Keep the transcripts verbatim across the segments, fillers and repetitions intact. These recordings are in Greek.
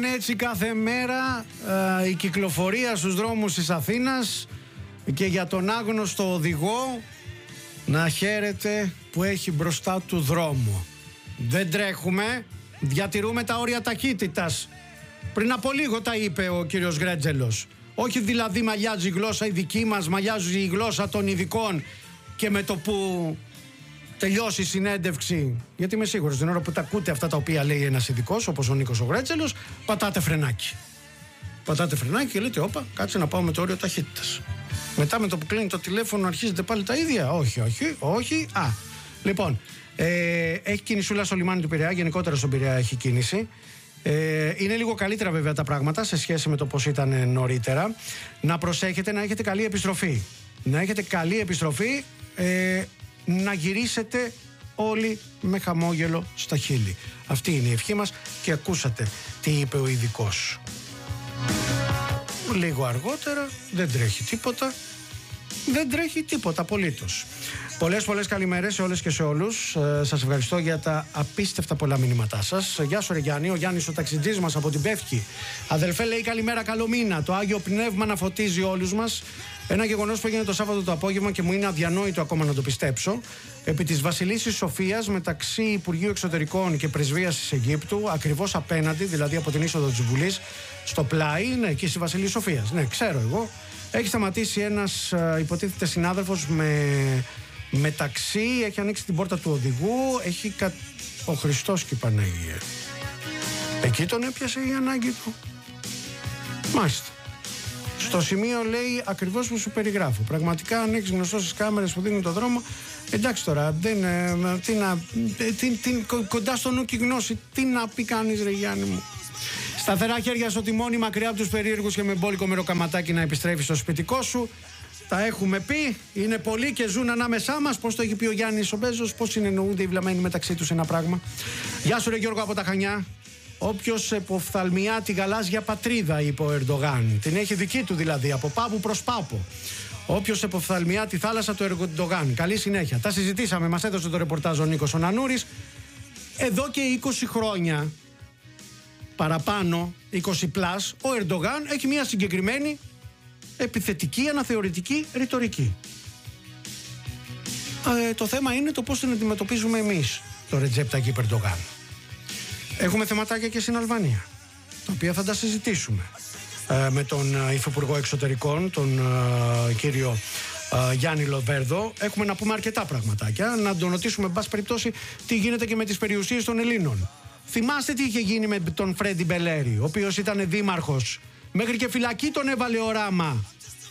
Έτσι κάθε μέρα ε, η κυκλοφορία στους δρόμους της Αθήνας, και για τον άγνωστο οδηγό να χαίρεται που έχει μπροστά του δρόμο. Δεν τρέχουμε, διατηρούμε τα όρια ταχύτητας. Πριν από λίγο τα είπε ο κύριος Γκρέτζελος. Όχι δηλαδή μαλλιάζει η γλώσσα η δική μας, μαλλιάζει η γλώσσα των ειδικών, και με το που τελειώσει η συνέντευξη, γιατί είμαι σίγουρος την ώρα που τα ακούτε αυτά τα οποία λέει ένας ειδικός όπως ο Νίκος ο Γκρέτζελος, πατάτε φρενάκι. Πατάτε φρενάκι και λέτε όπα, κάτσε να πάω με το όριο ταχύτητας. Μετά με το που κλείνει το τηλέφωνο αρχίζετε πάλι τα ίδια. Όχι, όχι, όχι. Α, λοιπόν, ε, έχει κινησούλα στο λιμάνι του Πειραιά, γενικότερα στον Πειραιά έχει κίνηση. Ε, είναι λίγο καλύτερα βέβαια τα πράγματα σε σχέση με το πώς ήταν νωρίτερα. Να προσέχετε να έχετε καλή επιστροφή. Να έχετε καλή επιστροφή, ε, να γυρίσετε όλοι με χαμόγελο στα χείλη. Αυτή είναι η ευχή μας και ακούσατε τι είπε ο ειδικός. Λίγο αργότερα, δεν τρέχει τίποτα. Δεν τρέχει τίποτα απολύτως. Πολλές πολλές καλημέρες σε όλες και σε όλους. ε, Σας ευχαριστώ για τα απίστευτα πολλά μηνύματά σας. Γεια σου ρε Γιάννη, ο Γιάννης ο ταξιτζής μας από την Πεύκη. Αδελφέ λέει καλημέρα, καλό μήνα. Το Άγιο Πνεύμα να φωτίζει όλους μας. Ένα γεγονός που έγινε το Σάββατο το απόγευμα και μου είναι αδιανόητο ακόμα να το πιστέψω. Επί της Βασιλίσσης Σοφίας, μεταξύ Υπουργείου Εξωτερικών και Πρεσβείας της Αιγύπτου, ακριβώς απέναντι, δηλαδή από την είσοδο της Βουλής, στο πλάι, ναι, εκεί στη Βασιλίσσης Σοφίας, ναι, ξέρω εγώ, έχει σταματήσει ένας α, υποτίθεται συνάδελφος με μεταξύ, έχει ανοίξει την πόρτα του οδηγού, έχει κα... ο Χριστός και η Παναγία. Εκεί τον έπιασε η ανάγκη του. Μάλιστα. Στο σημείο λέει ακριβώς που σου περιγράφω. Πραγματικά αν έχεις γνωστό στις κάμερες που δίνουν το δρόμο, εντάξει τώρα, δεν, ε, τι να, τι, τι, κοντά στο νου και γνώση, τι να πει κανείς ρε Γιάννη μου. Σταθερά χέρια στο τιμόνι, μακριά από τους περίεργους και με μπόλικο μεροκαματάκι να επιστρέφει στο σπιτικό σου. Τα έχουμε πει, είναι πολλοί και ζουν ανάμεσά μας. Πώς το έχει πει ο Γιάννης ο Μπέζος, πώς συνεννοούνται οι βλαμμένοι μεταξύ τους ένα πράγμα. Γεια σου ρε Γιώργο από τα Χανιά. Όποιος εποφθαλμιά τη γαλάζια πατρίδα, είπε ο Ερντογάν. Την έχει δική του δηλαδή, από πάπου προς πάπο. Όποιος εποφθαλμιά τη θάλασσα του Ερντογάν. Καλή συνέχεια. Τα συζητήσαμε, μας έδωσε το ρεπορτάζ ο Νίκος ο Νανούρης. Εδώ και είκοσι χρόνια, παραπάνω, είκοσι πλάς, ο Ερντογάν έχει μια συγκεκριμένη επιθετική, αναθεωρητική ρητορική. Ε, το θέμα είναι το πώς την αντιμετωπίζουμε εμείς, το Ρετζέπ Ταγιπ Ερντογάν. Έχουμε θεματάκια και στην Αλβανία, τα οποία θα τα συζητήσουμε ε, με τον ε, Υφυπουργό Εξωτερικών, τον ε, κύριο ε, Γιάννη Λοβέρδο. Έχουμε να πούμε αρκετά πραγματάκια, να τον ρωτήσουμε, εν πάση περιπτώσει, τι γίνεται και με τις περιουσίες των Ελλήνων. Θυμάστε τι είχε γίνει με τον Φρέντι Μπελέρη, ο οποίος ήταν δήμαρχος, μέχρι και φυλακή τον έβαλε ο Ράμα.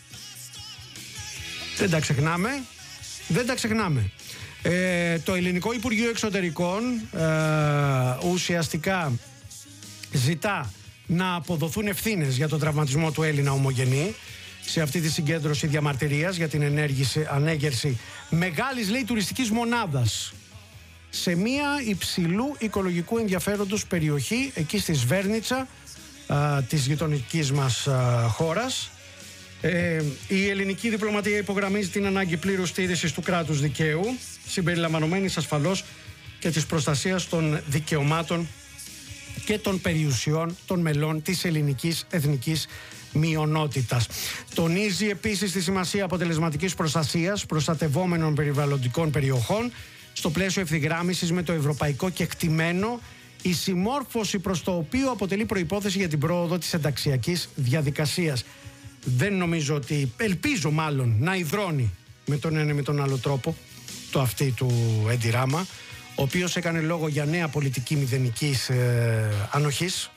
Δεν τα ξεχνάμε, δεν τα ξεχνάμε. Ε, το Ελληνικό Υπουργείο Εξωτερικών ε, ουσιαστικά ζητά να αποδοθούν ευθύνες για τον τραυματισμό του Έλληνα ομογενή σε αυτή τη συγκέντρωση διαμαρτυρίας για την ενέργηση, ανέγερση μεγάλης, λέει, τουριστικής μονάδας σε μια υψηλού οικολογικού ενδιαφέροντος περιοχή εκεί στη Σβέρνιτσα α, της γειτονικής μας α, χώρας. Ε, η ελληνική διπλωματία υπογραμμίζει την ανάγκη πλήρους στήρησης του κράτους δικαίου, συμπεριλαμβανομένης ασφαλώς και της προστασίας των δικαιωμάτων και των περιουσιών των μελών της ελληνικής εθνικής μειονότητας. Τονίζει επίσης τη σημασία αποτελεσματικής προστασίας προστατευόμενων περιβαλλοντικών περιοχών στο πλαίσιο ευθυγράμμισης με το ευρωπαϊκό κεκτημένο, η συμμόρφωση προς το οποίο αποτελεί προϋπόθεση για την πρόοδο της ενταξιακής διαδικασίας. Δεν νομίζω ότι, ελπίζω μάλλον, να υδρώνει με τον ένα ή με τον άλλο τρόπο το αυτή του Έντι Ράμα, ο οποίος έκανε λόγο για νέα πολιτική μηδενικής ε, ανοχής.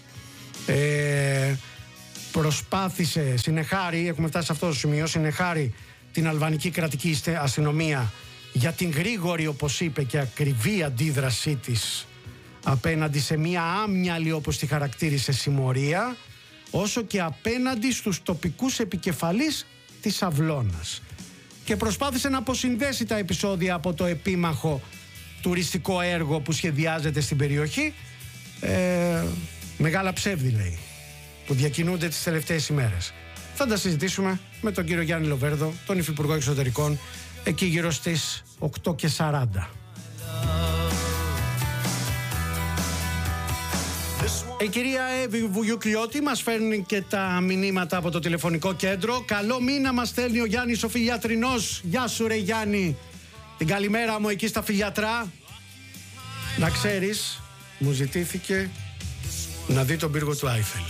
Ε, προσπάθησε, συνεχάρει, έχουμε φτάσει σε αυτό το σημείο, συνεχάρει την αλβανική κρατική αστυνομία για την γρήγορη, όπως είπε, και ακριβή αντίδρασή της απέναντι σε μια άμυαλη, όπως τη χαρακτήρισε, συμμορία, όσο και απέναντι στους τοπικούς επικεφαλείς της Αυλώνας. Και προσπάθησε να αποσυνδέσει τα επεισόδια από το επίμαχο τουριστικό έργο που σχεδιάζεται στην περιοχή. Ε, μεγάλα ψεύδι, λέει, που διακινούνται τις τελευταίες ημέρες. Θα τα συζητήσουμε με τον κύριο Γιάννη Λοβέρδο, τον Υφυπουργό Εξωτερικών, εκεί γύρω στις οκτώ και σαράντα. Η κυρία Εύη Βουγιουκλιώτη μας φέρνει και τα μηνύματα από το τηλεφωνικό κέντρο. Καλό μήνα μας στέλνει ο Γιάννης ο Φιλιατρινός. Γεια σου ρε Γιάννη. Την καλημέρα μου εκεί στα Φιλιατρά. Να ξέρεις, μου ζητήθηκε να δει τον πύργο του Άιφελ.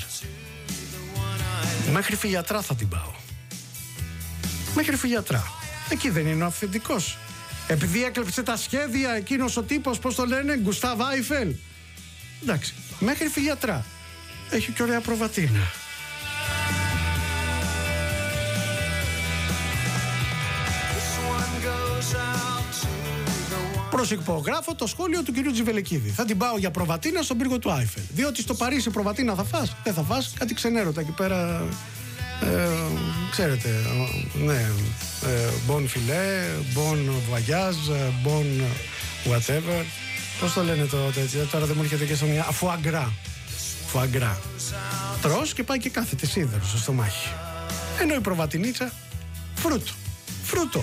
Μέχρι Φιλιατρά θα την πάω. Μέχρι Φιλιατρά. Εκεί δεν είναι ο αυθεντικός. Επειδή έκλεψε τα σχέδια εκείνος ο τύπος, πώς το λένε, Γκουστάβ Άιφελ. Εντάξει, μέχρι Φιλιατρά. Έχει και ωραία προβατίνα. Προσυπογράφω το σχόλιο του κυρίου Τζιβελεκίδη. Θα την πάω για προβατίνα στον πύργο του Άιφελ. Διότι στο Παρίσι προβατίνα θα φας. Δεν θα φας κάτι ξενέρωτα εκεί πέρα. Ε, ξέρετε, ναι. Bon filet, bon voyage, bon whatever. Πώς το λένε το τέτοιο, τώρα δεν μου έρχεται και στο μια. Φουαγκρά. Φουαγκρά. Τρως και πάει και κάθεται σίδερο στο στομάχι. Ενώ η προβατινίτσα, φρούτο. Φρούτο.